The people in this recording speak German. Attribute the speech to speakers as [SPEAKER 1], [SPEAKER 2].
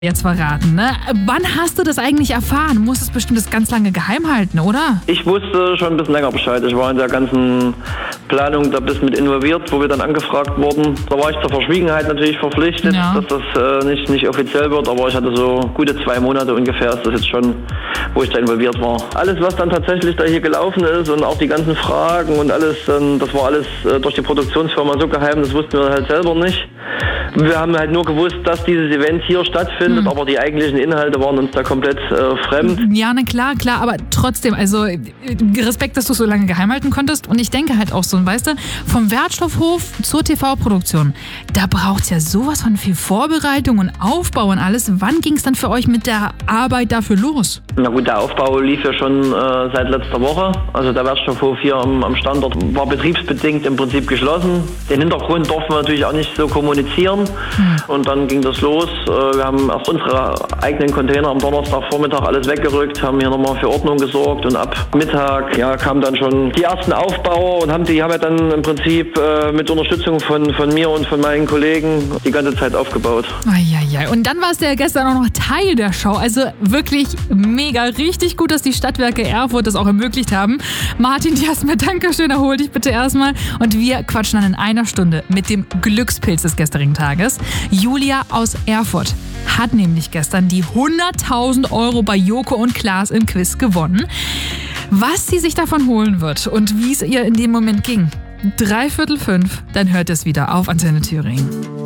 [SPEAKER 1] jetzt verraten, ne? Wann hast du das eigentlich erfahren? Du musstest bestimmt das ganz lange geheim halten, oder?
[SPEAKER 2] Ich wusste schon ein bisschen länger Bescheid. Ich war in der ganzen Planung da ein bisschen mit involviert, wo wir dann angefragt wurden. Da war ich zur Verschwiegenheit natürlich verpflichtet, dass das nicht offiziell wird, aber ich hatte so gute 2 Monate ungefähr, ist das jetzt schon, wo ich da involviert war. Alles, was dann tatsächlich da hier gelaufen ist und auch die ganzen Fragen und alles, das war alles durch die Produktionsfirma so geheim, das wussten wir halt selber nicht. Wir haben halt nur gewusst, dass dieses Event hier stattfindet, aber die eigentlichen Inhalte waren uns da komplett fremd.
[SPEAKER 1] Ja, na klar, aber trotzdem, also Respekt, dass du es so lange geheim halten konntest. Und ich denke halt auch so, weißt du, vom Wertstoffhof zur TV-Produktion, da braucht es ja sowas von viel Vorbereitung und Aufbau und alles. Wann ging es dann für euch mit der Arbeit dafür los?
[SPEAKER 2] Na gut, der Aufbau lief ja schon seit letzter Woche. Also der Wertstoffhof hier am Standort war betriebsbedingt im Prinzip geschlossen. Den Hintergrund durften wir natürlich auch nicht so kommunizieren. Und dann ging das los. Wir haben erst unsere eigenen Container am Donnerstagvormittag alles weggerückt, haben hier nochmal für Ordnung gesorgt und ab Mittag kamen dann schon die ersten Aufbauer und haben ja dann im Prinzip mit Unterstützung von mir und von meinen Kollegen die ganze Zeit aufgebaut.
[SPEAKER 1] Eieiei. Und dann warst du ja gestern auch noch Teil der Show. Also wirklich mega, richtig gut, dass die Stadtwerke Erfurt das auch ermöglicht haben. Martin, dir erstmal Dankeschön, erhol dich bitte erstmal. Und wir quatschen dann in einer Stunde mit dem Glückspilz des gestrigen Tages. Julia aus Erfurt hat nämlich gestern die 100.000 € bei Joko und Klaas im Quiz gewonnen. Was sie sich davon holen wird und wie es ihr in dem Moment ging, 4:45, dann hört es wieder auf Antenne Thüringen.